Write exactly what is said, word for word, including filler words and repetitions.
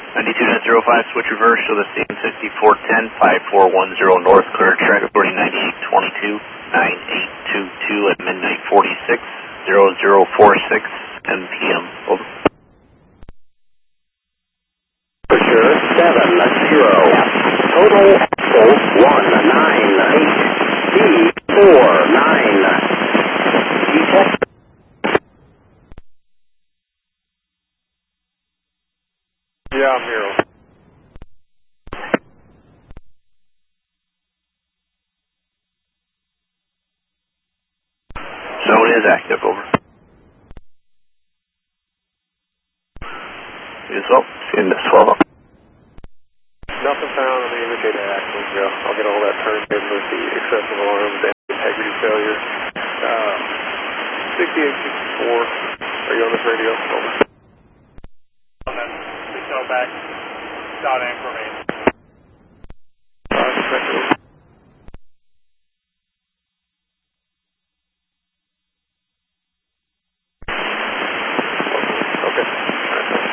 ninety-two point zero five, switch reverse, show the same fifty-four ten, five four one zero north, clear track reporting ninety-eight twenty-two, nine eight two two at midnight forty-six, zero zero four six, ten p m Over. Sure, seven zero. Total axle one nine eight B four nine. Detect. Yeah, I'm here. Zone is active, over. Result, in the swallow. Nothing found on the indicator axles, Joe. I'll get all that turned in with the excessive alarms and integrity failure. Uh, sixty-eight sixty-four, are you on this radio? Over. Please tell back, dot anchor me.